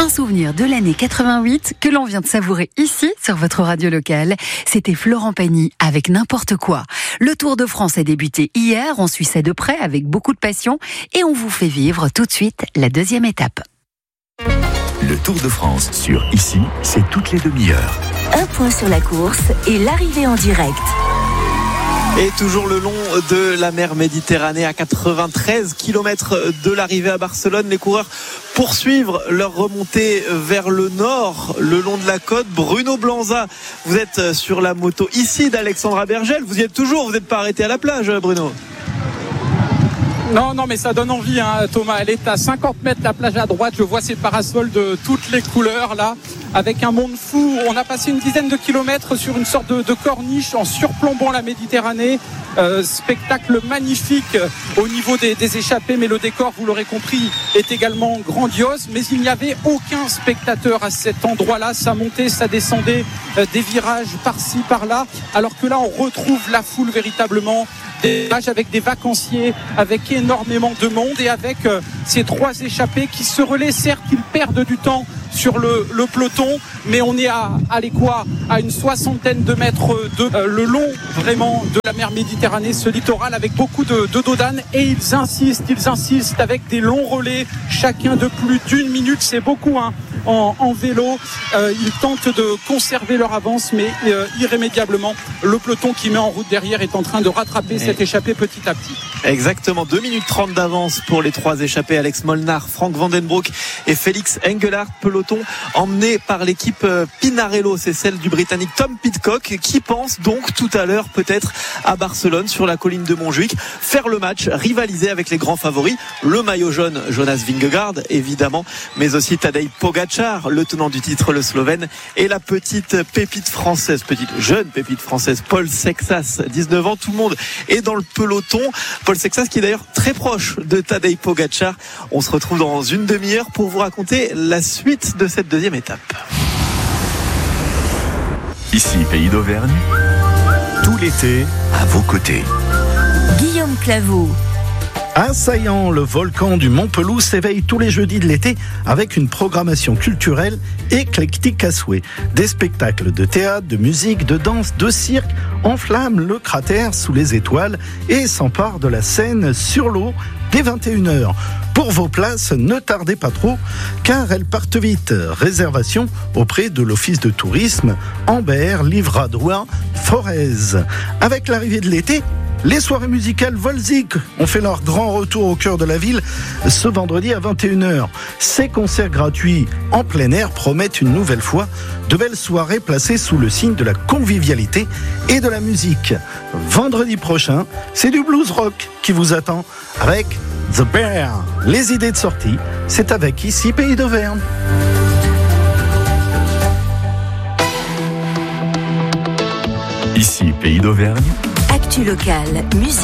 Un souvenir de l'année 88 que l'on vient de savourer ici sur votre radio locale. C'était Florent Pagny avec N'importe quoi. Le Tour de France a débuté hier, on suit ça de près avec beaucoup de passion et on vous fait vivre tout de suite la deuxième étape. Le Tour de France sur Ici, c'est toutes les demi-heures. Un point sur la course et l'arrivée en direct. Et toujours le long de la mer Méditerranée, à 93 km de l'arrivée à Barcelone, les coureurs poursuivent leur remontée vers le nord, le long de la côte. Bruno Blanza, vous êtes sur la moto ici d'Alexandra Bergel. Vous y êtes toujours, vous n'êtes pas arrêté à la plage, Bruno? Non, mais ça donne envie, Thomas. Elle est à 50 mètres, la plage à droite. Je vois ces parasols de toutes les couleurs, là, avec un monde fou. On a passé une dizaine de kilomètres sur une sorte de corniche en surplombant la Méditerranée. Spectacle magnifique au niveau des échappées, mais le décor, vous l'aurez compris, est également grandiose. Mais il n'y avait aucun spectateur à cet endroit-là. Ça montait, ça descendait, des virages par-ci, par-là. Alors que là, on retrouve la foule véritablement. Des images avec des vacanciers, avec énormément de monde et avec ces trois échappés qui se relaient. Certes, ils perdent du temps sur le peloton, mais on est à une soixantaine de mètres le long vraiment de la mer Méditerranée, ce littoral avec beaucoup de dos d'âne, et ils insistent avec des longs relais, chacun de plus d'une minute. C'est beaucoup en vélo. Ils tentent de conserver leur avance, mais irrémédiablement, le peloton qui met en route derrière est en train de rattraper cette échappée petit à petit. Exactement, 2 minutes 30 d'avance pour les trois échappés, Alex Molnar, Frank Vandenbroek et Félix Engelhardt. Peloton emmené par l'équipe Pinarello, c'est celle du Britannique Tom Pidcock, qui pense donc tout à l'heure peut-être à Barcelone, sur la colline de Montjuïc, faire le match, rivaliser avec les grands favoris, le maillot jaune Jonas Vingegaard évidemment, mais aussi Tadej Pogačar, le tenant du titre, le Slovène, et la petite jeune pépite française, Paul Sexas, 19 ans. Tout le monde est dans le peloton. Paul Sexas qui est d'ailleurs très proche de Tadej Pogačar. On se retrouve dans une demi-heure pour vous raconter la suite de cette deuxième étape. Ici, Pays d'Auvergne, tout l'été, à vos côtés. Guillaume Claveau. À Saillant, le volcan du Mont Pelou s'éveille tous les jeudis de l'été avec une programmation culturelle éclectique à souhait. Des spectacles de théâtre, de musique, de danse, de cirque enflamment le cratère sous les étoiles et s'emparent de la Seine sur l'eau dès 21h. Pour vos places, ne tardez pas trop, car elles partent vite. Réservation auprès de l'Office de tourisme Ambert, Livradois, Forez. Avec l'arrivée de l'été, les soirées musicales Volzik ont fait leur grand retour au cœur de la ville ce vendredi à 21h. Ces concerts gratuits en plein air promettent une nouvelle fois de belles soirées placées sous le signe de la convivialité et de la musique. Vendredi prochain, c'est du blues rock qui vous attend avec The Bear. Les idées de sortie, c'est avec Ici Pays d'Auvergne. Ici, Pays d'Auvergne. Actu locale, musique.